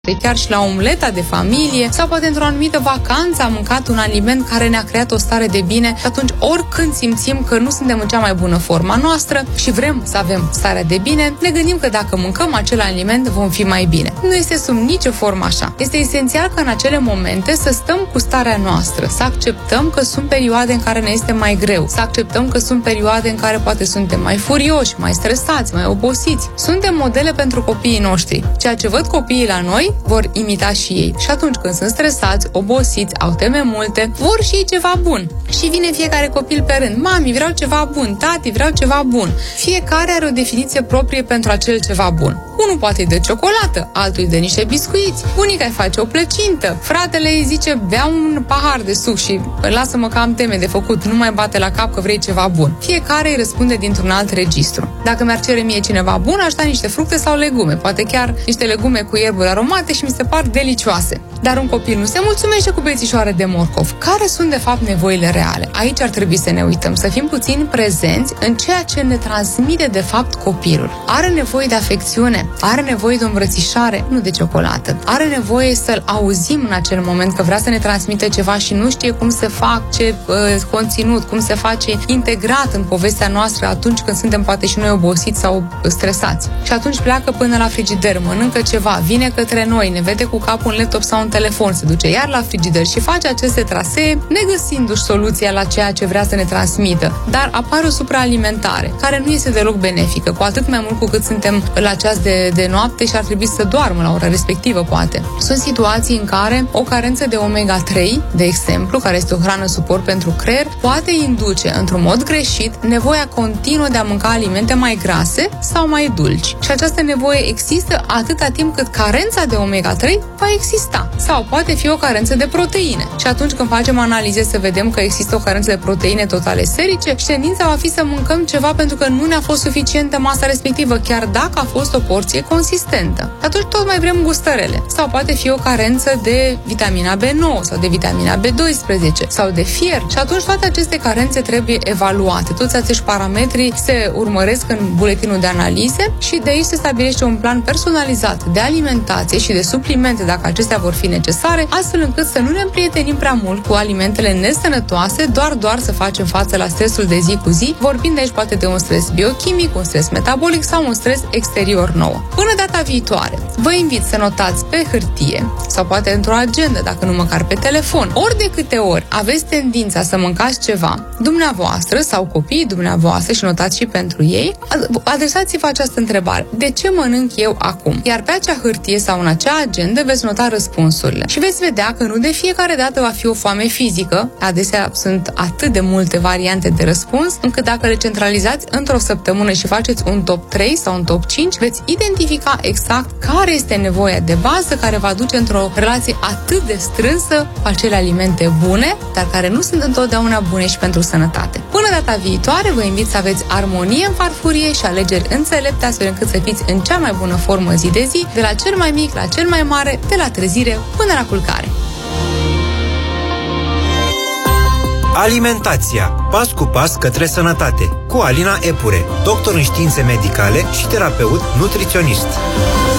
chiar și la omleta de familie sau poate într-o anumită vacanță am mâncat un aliment care ne-a creat o stare de bine. Atunci, oricând simțim că nu suntem în cea mai bună forma noastră și vrem să avem starea de bine, ne gândim că dacă mâncăm acel aliment vom fi mai bine. Nu este sub nicio formă așa. Este esențial că în acele momente să stăm cu starea noastră, să acceptăm că sunt perioade în care ne este mai greu, să acceptăm că sunt perioade în care poate suntem mai furioși, mai stresați, mai obosiți. Suntem modele pentru copiii noștri. Ceea ce văd copiii la noi vor imita și ei. Și atunci când sunt stresați, obosiți, au teme multe, vor și ei ceva bun. Și vine fiecare copil pe rând. Mami, vreau ceva bun. Tati, vreau ceva bun. Fiecare are o definiție proprie pentru acel ceva bun. Unul poate îi dă ciocolată, altul îi dă niște biscuiți, bunica îi face o plăcintă, fratele îi zice bea un pahar de suc și lasă-mă că am teme de făcut, nu mai bate la cap că vrei ceva bun. Fiecare îi răspunde dintr-un alt registru. Dacă mi-ar cere mie cineva bun, aș da niște fructe sau legume, poate chiar niște legume cu ierburi aromate și mi se par delicioase. Dar un copil nu se mulțumește cu bețișoare de morcov. Care sunt de fapt nevoile reale? Aici ar trebui să ne uităm, să fim puțin prezenți în ceea ce ne transmite de fapt copilul. Are nevoie de afecțiune, are nevoie de o îmbrățișare, nu de ciocolată. Are nevoie să-l auzim în acel moment că vrea să ne transmite ceva și nu știe cum se face conținut, cum se face integrat în povestea noastră atunci când suntem poate și noi obosiți sau stresați. Și atunci pleacă până la frigider, mănâncă ceva, vine către noi, ne vede cu capul în laptop sau în telefon, se duce iar la frigider și face aceste trasee, negăsindu-și soluția la ceea ce vrea să ne transmită. Dar apare o supraalimentare, care nu este deloc benefică, cu atât mai mult cu cât suntem la ceas de noapte și ar trebui să doarmă la ora respectivă, poate. Sunt situații în care o carență de omega-3, de exemplu, care este o hrană suport pentru creier, poate induce, într-un mod greșit, nevoia continuă de a mânca alimente mai grase sau mai dulci. Și această nevoie există atâta timp cât carența de omega-3 va exista. Sau poate fi o carență de proteine. Și atunci când facem analize să vedem că există o carență de proteine totale serice, și tendința va fi să mâncăm ceva pentru că nu ne-a fost suficientă masa respectivă, chiar dacă a fost o porție consistentă. Atunci tot mai vrem gustărele. Sau poate fi o carență de vitamina B9 sau de vitamina B12 sau de fier. Și atunci toate aceste carențe trebuie evaluate. Toți acești parametri se urmăresc în buletinul de analize și de aici se stabilește un plan personalizat de alimentație și de suplimente dacă acestea vor fi necesare, astfel încât să nu ne împrietenim prea mult cu alimentele nesănătoase, doar să facem față la stresul de zi cu zi, vorbind aici poate de un stres biochimic, un stres metabolic sau un stres exterior nou. Până data viitoare, vă invit să notați pe hârtie sau poate într-o agendă, dacă nu măcar pe telefon, ori de câte ori aveți tendința să mâncați ceva, dumneavoastră sau copiii dumneavoastră, și notați și pentru ei, adresați-vă această întrebare: de ce mănânc eu acum? Iar pe acea hârtie sau în acea agendă veți nota răspunsurile și veți vedea că nu de fiecare dată va fi o foame fizică. Adesea sunt atât de multe variante de răspuns, încât dacă le centralizați într-o săptămână și faceți un top 3 sau un top 5, veți identifica exact care este nevoia de bază care va duce într-o relație atât de strânsă cu acele alimente bune, dar care nu sunt întotdeauna bune și pentru sănătate. Până data viitoare, vă invit să aveți armonie în farfurie și alegeri înțelepte, astfel încât să fiți în cea mai bună formă zi de zi, de la cel mai mic la cel mai mare, de la trezire până la culcare. Alimentația. Pas cu pas către sănătate. Cu Alina Epure, doctor în științe medicale și terapeut nutriționist.